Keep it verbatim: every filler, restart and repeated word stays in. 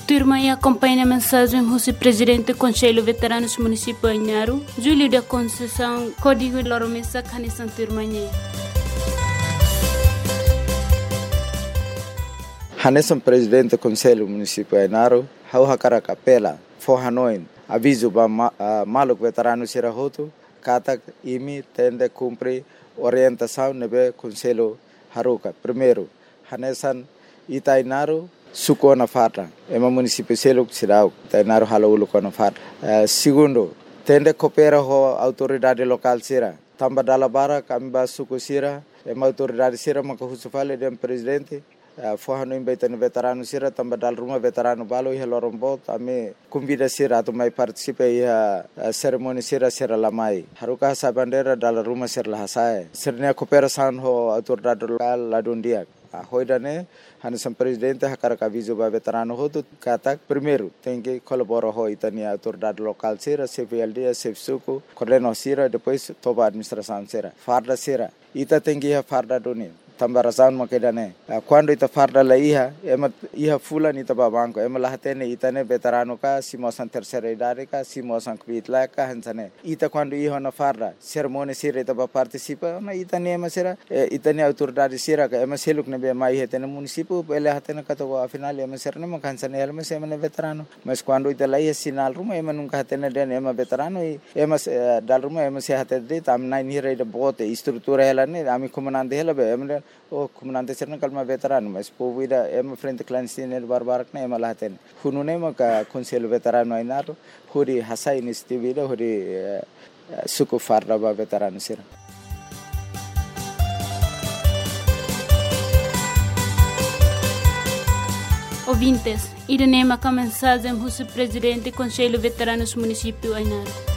Turma e acompanha a mensagem do presidente do Conselho Veteranos Municipal Ainaro, Júlio da Conceição, Código Loromessa, Canissan Turmanhê. Hanesan presidente do Conselho Municipal Ainaro, hau hakara capela, forranoin, aviso ba maluk veterano sirahoto, kata imi tende cumpre orientação nebe Conselho Haruka. Primeiro, Hanesan Itainaro suko na farra, ema município seluk sirau, Itainaro halaulu ko na farra. Segundo, tende coopera ho autoridade local sira, tamba dalabara kamba suko sira, ema autoridade sira makahusufale dem presidente. Forrano imbaitano veterano sira tamba dal rumah veterano balo iha lorombo ame convida sira tu mai participe iha cerimoni sira sira lamai haruka sa bandera dal rumah sira lahasai sirnya cooperação ho autoridade local ladundia hoidane Hanesan presidente hakara aviso ba veterano ho tu kata primeiro tem que colaborar ho itania autoridade local sira C V L D C F suco coordeno sira depois toba administração sira farda sira ita tem que iha farda doni tambarasan makedane quando ita farda la iha ema iha fulan ita babanko ema lahatene itane veterano ka simosan terceira idade ka simosan kvitla ka hansane ita quando iha na farda cerimônia sira ita ba participa na itane ema sira itane autoridade sira ka ema seluk ne be mai hetene município ele hatene ka to afinal ema sira ne makansane ema se ema veterano mas quando ita la iha sinal ruma ema nunca hatene den ema veterano ema dal ruma ema se hatede tam nai nira ida bote estrutura ela ne ami comandante ela be ema oh comandante serna kalma veterano mas povida ema frente clandestino barbarak na ema lahaten hunune maka Conselho Veterano Ainaro huri hasai nistivida huri suku farda ba veterano sira. Ouvintes, irene maka mensagem do presidente do Conselho Veteranos Municipal Ainaro.